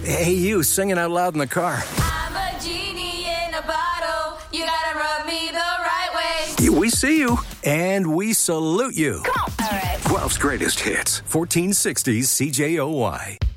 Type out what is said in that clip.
Hey, you singing out loud in the car. I'm a genie in a bottle. You gotta rub me the right way. We see you, and we salute you. Come on. All right. 12's greatest hits, 1460s CJOY.